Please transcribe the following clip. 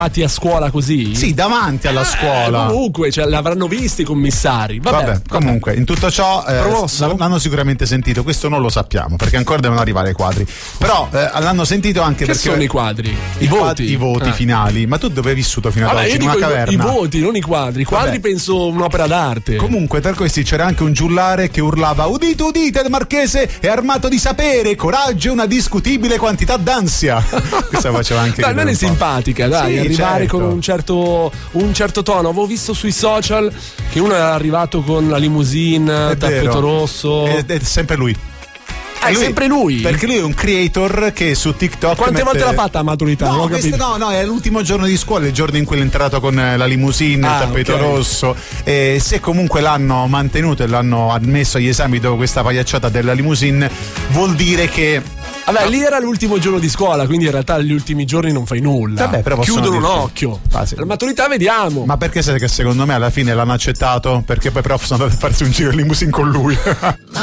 a scuola così? Sì, davanti alla scuola. Comunque, cioè, l'avranno visti i commissari. Vabbè. Comunque, in tutto ciò l'hanno sicuramente sentito. Questo non lo sappiamo perché ancora devono arrivare i quadri. Però l'hanno sentito anche che perché sono i quadri? I voti finali. Ma tu dove hai vissuto fino ad oggi? Io In dico una caverna? I voti, non i quadri. I quadri penso un'opera d'arte. Comunque, tra questi c'era anche un giullare che urlava: udite, udite, il marchese è armato di sapere, coraggio e una discutibile quantità d'ansia. Questa faceva anche non è simpatica, dai, sì, arrivare certo. con un certo tono. Avevo visto sui social che uno era arrivato con la limousine, tappeto rosso. È sempre lui. È sempre lui. Perché lui è un creator che su TikTok quante volte l'ha fatta a maturità? No, è l'ultimo giorno di scuola, il giorno in cui è entrato con la limousine, il tappeto rosso. E se comunque l'hanno mantenuto e l'hanno ammesso agli esami dopo questa pagliacciata della limousine, vuol dire che vabbè, lì era l'ultimo giorno di scuola, quindi in realtà gli ultimi giorni non fai nulla. Vabbè, però chiudono un occhio. La maturità vediamo. Ma perché sai che secondo me alla fine l'hanno accettato? Perché poi però sono andati a farsi un giro in limousine con lui.